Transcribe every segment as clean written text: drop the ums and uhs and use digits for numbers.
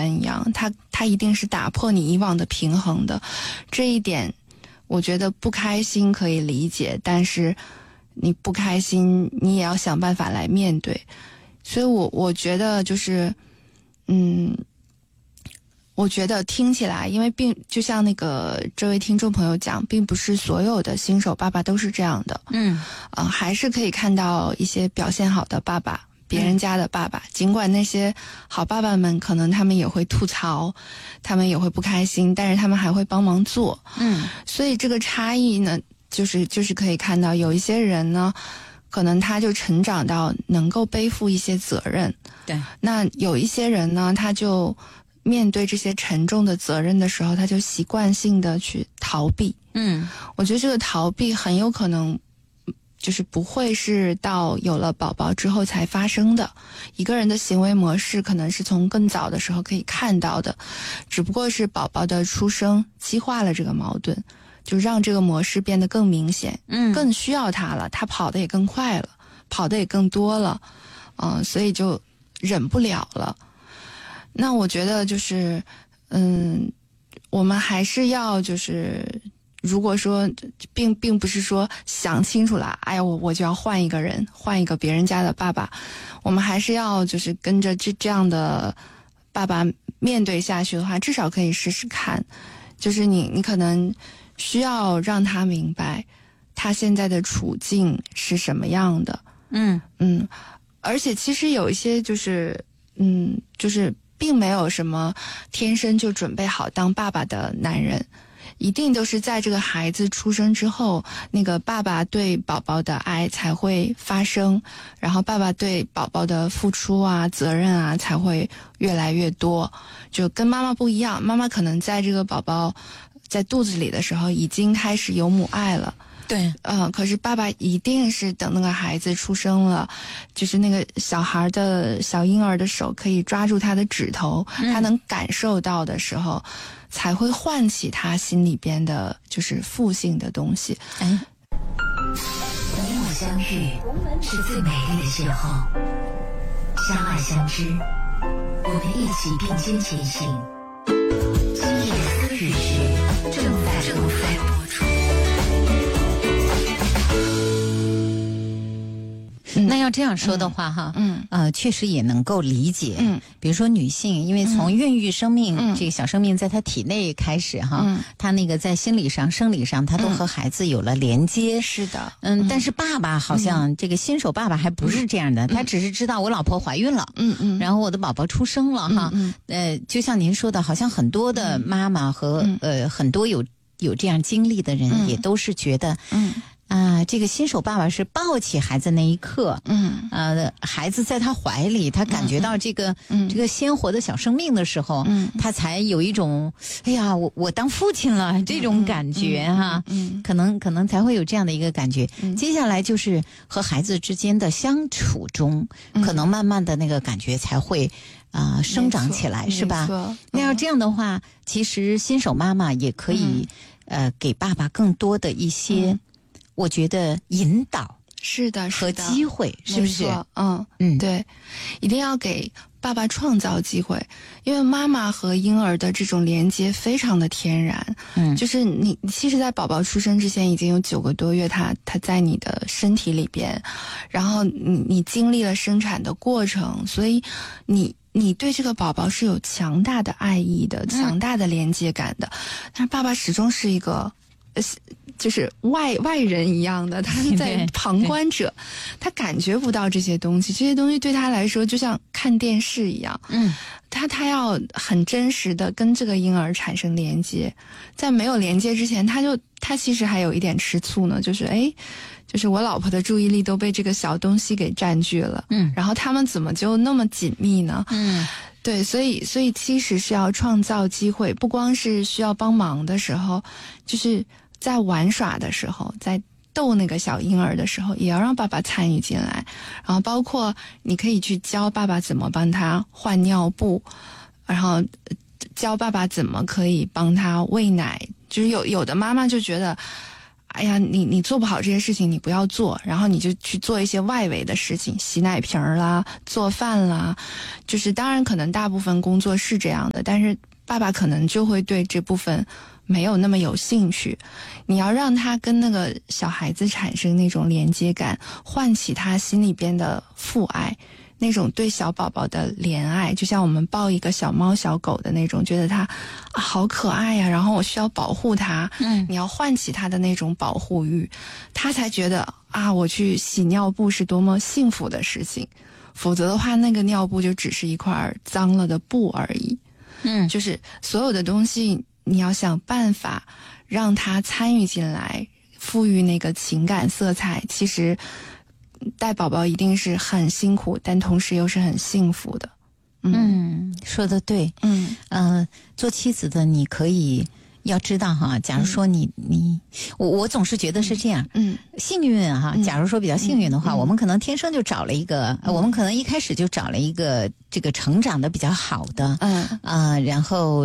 源一样，它一定是打破你以往的平衡的。这一点我觉得不开心可以理解，但是你不开心你也要想办法来面对。所以我觉得就是我觉得听起来，因为就像那个这位听众朋友讲，并不是所有的新手爸爸都是这样的。还是可以看到一些表现好的爸爸，别人家的爸爸，尽管那些好爸爸们可能他们也会吐槽，他们也会不开心，但是他们还会帮忙做。所以这个差异呢，就是可以看到有一些人呢，可能他就成长到能够背负一些责任。 对， 那有一些人呢，他就面对这些沉重的责任的时候，他就习惯性的去逃避。我觉得这个逃避很有可能就是不会是到有了宝宝之后才发生的，一个人的行为模式可能是从更早的时候可以看到的，只不过是宝宝的出生激化了这个矛盾，就让这个模式变得更明显，更需要他了，他跑得也更快了，跑得也更多了，所以就忍不了了。那我觉得就是我们还是要就是如果说并不是说想清楚了，哎呀我就要换一个人，换一个别人家的爸爸，我们还是要就是跟着这样的爸爸面对下去的话，至少可以试试看，就是你可能需要让他明白他现在的处境是什么样的。而且其实有一些就是并没有什么天生就准备好当爸爸的男人，一定都是在这个孩子出生之后，那个爸爸对宝宝的爱才会发生，然后爸爸对宝宝的付出啊、责任啊才会越来越多。就跟妈妈不一样，妈妈可能在这个宝宝在肚子里的时候已经开始有母爱了。 对， 可是爸爸一定是等那个孩子出生了，就是那个小婴儿的手可以抓住他的指头，他能感受到的时候，才会唤起他心里边的就是父性的东西。 你我相遇是最美丽的邂逅，相爱相知，我们一起并肩前行。今夜思雨时正在播出。 那要这样说的话哈，确实也能够理解。比如说女性，因为从孕育生命，这个小生命在她体内开始哈，她那个在心理上、生理上，她都和孩子有了连接。 是的， 但是爸爸好像这个新手爸爸还不是这样的，他只是知道我老婆怀孕了，然后我的宝宝出生了哈，就像您说的，好像很多的妈妈和很多有这样经历的人，也都是觉得。这个新手爸爸是抱起孩子那一刻，孩子在他怀里，他感觉到这个鲜活的小生命的时候，他才有一种，哎呀，我当父亲了这种感觉哈，可能才会有这样的一个感觉。接下来就是和孩子之间的相处中，可能慢慢的那个感觉才会生长起来，是吧？那要这样的话，其实新手妈妈也可以给爸爸更多的一些。我觉得引导是的和机会，是不是？ 对，一定要给爸爸创造机会，因为妈妈和婴儿的这种连接非常的天然。就是你其实在宝宝出生之前已经有9个多月，他在你的身体里边，然后你经历了生产的过程，所以你对这个宝宝是有强大的爱意的，强大的连接感的。但是爸爸始终是一个就是外人一样的，他是在旁观者，他感觉不到这些东西，这些东西对他来说就像看电视一样。他要很真实的跟这个婴儿产生连接，在没有连接之前，他其实还有一点吃醋呢，就是我老婆的注意力都被这个小东西给占据了，然后他们怎么就那么紧密呢？对，所以其实是要创造机会，不光是需要帮忙的时候，就是在玩耍的时候，在逗那个小婴儿的时候，也要让爸爸参与进来。然后包括你可以去教爸爸怎么帮他换尿布，然后教爸爸怎么可以帮他喂奶。就是有的妈妈就觉得， 哎呀，你做不好这些事情，你不要做，然后你就去做一些外围的事情，洗奶瓶啦，做饭啦，就是当然可能大部分工作是这样的，但是爸爸可能就会对这部分没有那么有兴趣。你要让他跟那个小孩子产生那种连接感，唤起他心里边的父爱，那种对小宝宝的怜爱，就像我们抱一个小猫小狗的那种，觉得它好可爱呀，然后我需要保护它。你要唤起他的那种保护欲，他才觉得我去洗尿布是多么幸福的事情。否则的话，那个尿布就只是一块脏了的布而已。就是所有的东西你要想办法让他参与进来，赋予那个情感色彩。其实带宝宝一定是很辛苦，但同时又是很幸福的。 说得对。做妻子的你可以要知道哈，假如说我总是觉得是这样。幸运哈，假如说比较幸运的话，我们可能天生就找了一个，我们可能一开始就找了一个这个成长的比较好的，然后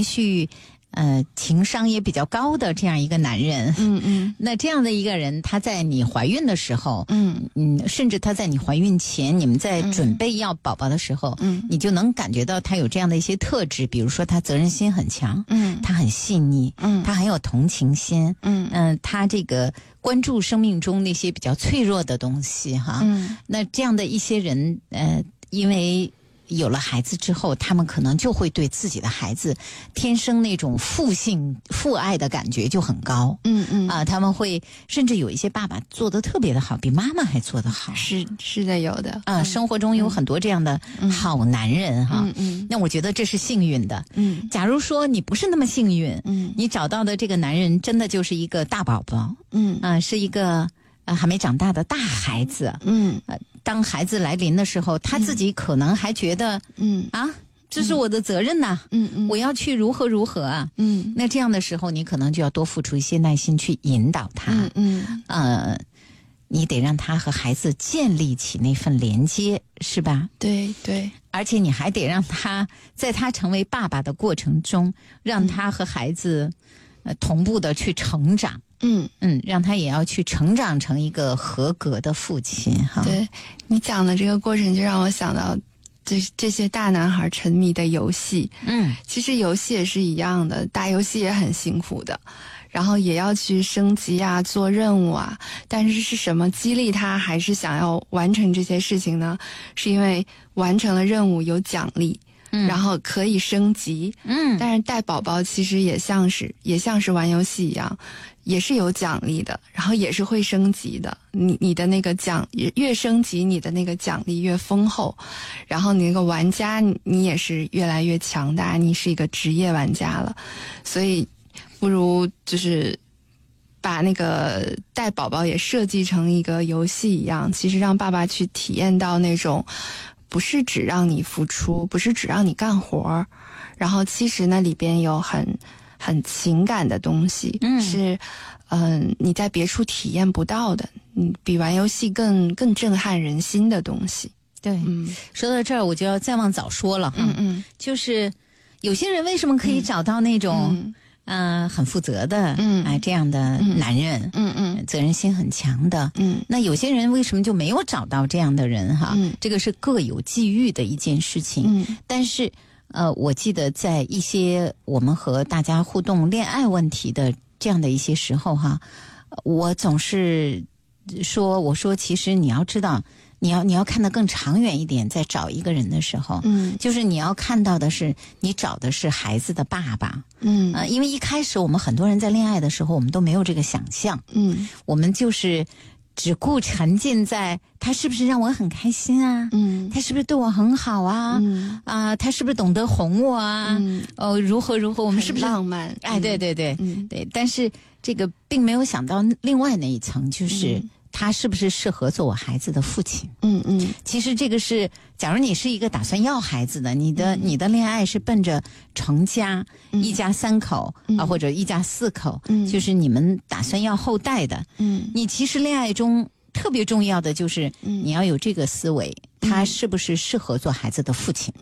情商也比较高的这样一个男人。那这样的一个人，他在你怀孕的时候，甚至他在你怀孕前，你们在准备要宝宝的时候，你就能感觉到他有这样的一些特质，比如说他责任心很强，他很细腻，他很有同情心，他这个关注生命中那些比较脆弱的东西哈。那这样的一些人，因为有了孩子之后，他们可能就会对自己的孩子天生那种父爱的感觉就很高。他们会甚至有一些爸爸做得特别的好，比妈妈还做得好。 是的，有的。 生活中有很多这样的好男人哈。那我觉得这是幸运的。假如说你不是那么幸运，你找到的这个男人真的就是一个大宝宝，是一个还没长大的大孩子。当孩子来临的时候，他自己可能还觉得，这是我的责任呐，我要去如何啊。那这样的时候，你可能就要多付出一些耐心去引导他。你得让他和孩子建立起那份连接，是吧？ 对。 而且你还得让他在他成为爸爸的过程中，让他和孩子同步的去成长。让他也要去成长成一个合格的父亲哈。 对，你讲的这个过程就让我想到这些大男孩沉迷的游戏。其实游戏也是一样的，打游戏也很辛苦的，然后也要去升级啊，做任务啊。但是什么激励他还是想要完成这些事情呢？是因为完成了任务有奖励，然后可以升级。但是带宝宝其实也像是玩游戏一样，也是有奖励的，然后也是会升级的。你的那个越升级，你的那个奖励越丰厚，然后你那个玩家你也是越来越强大，你是一个职业玩家了。所以不如就是把那个带宝宝也设计成一个游戏一样，其实让爸爸去体验到那种不是只让你付出，不是只让你干活，然后其实那里边有很情感的东西，是你在别处体验不到的，比玩游戏更震撼人心的东西。 对，说到这儿我就要再往早说了哈。就是有些人为什么可以找到那种很负责的这样的男人，责任心很强的，那有些人为什么就没有找到这样的人哈？这个是各有际遇的一件事情。但是我记得在一些我们和大家互动恋爱问题的这样的一些时候哈，我总是我说其实你要知道，你要看得更长远一点，在找一个人的时候，就是你要看到的是你找的是孩子的爸爸。因为一开始我们很多人在恋爱的时候，我们都没有这个想象。我们就是只顾沉浸在他是不是让我很开心啊，他是不是对我很好啊，他是不是懂得哄我啊，如何我们是不是浪漫？ 对，但是这个并没有想到另外那一层，就是他是不是适合做我孩子的父亲。其实这个是，假如你是一个打算要孩子的，你的恋爱是奔着成家，一家3口或者一家4口，就是你们打算要后代的。你其实恋爱中特别重要的就是你要有这个思维，他是不是适合做孩子的父亲。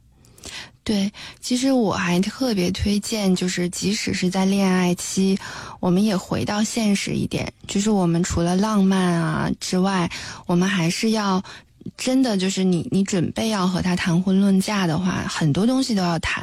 对，其实我还特别推荐，就是即使是在恋爱期， 我们也回到现实一点，就是我们除了浪漫啊之外，我们还是要真的就是你准备要和他谈婚论嫁的话，很多东西都要谈。